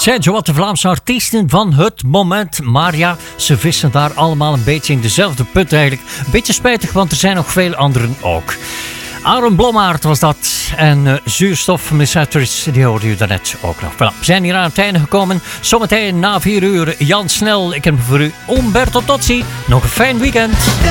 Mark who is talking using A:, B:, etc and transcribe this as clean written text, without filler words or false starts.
A: zijn zowat de Vlaamse artiesten van het moment. Maar ja, ze vissen daar allemaal een beetje in dezelfde put eigenlijk. Een beetje spijtig, want er zijn nog veel anderen ook. Aaron Blommaert was dat. En Zuurstof, Miss Actress, die hoorde u daarnet ook nog. Voilà, we zijn hier aan het einde gekomen. Zometeen na 4 uur Jan Snel. Ik heb voor u Umberto Tozzi. Nog een fijn weekend.